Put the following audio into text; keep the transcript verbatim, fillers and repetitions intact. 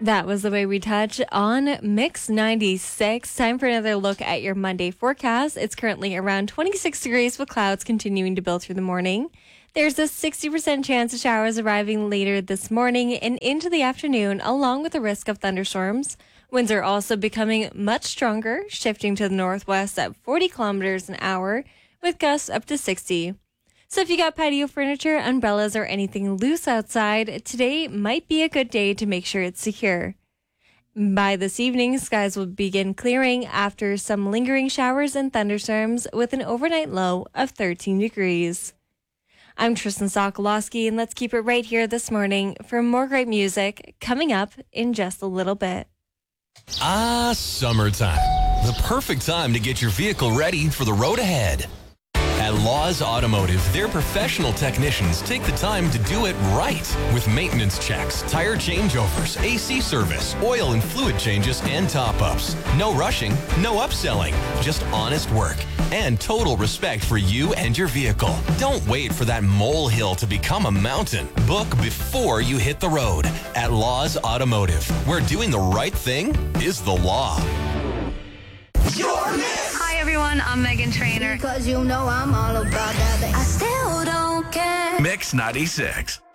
That was The Way We Touch on Mix ninety-six. Time for another look at your Monday forecast. It's currently around twenty-six degrees with clouds continuing to build through the morning. There's a sixty percent chance of showers arriving later this morning and into the afternoon, along with the risk of thunderstorms. Winds are also becoming much stronger, shifting to the northwest at forty kilometers an hour, with gusts up to sixty. So if you got patio furniture, umbrellas, or anything loose outside, today might be a good day to make sure it's secure. By this evening, skies will begin clearing after some lingering showers and thunderstorms with an overnight low of thirteen degrees. I'm Tristan Sokolowski, and let's keep it right here this morning for more great music coming up in just a little bit. Ah, summertime. The perfect time to get your vehicle ready for the road ahead. At Laws Automotive, their professional technicians take the time to do it right with maintenance checks, tire changeovers, A C service, oil and fluid changes, and top-ups. No rushing, no upselling, just honest work and total respect for you and your vehicle. Don't wait for that molehill to become a mountain. Book before you hit the road at Laws Automotive, where doing the right thing is the law. Hi everyone, I'm Megan Trainor. Because you know I'm all about that. I still don't care. Mix ninety-six.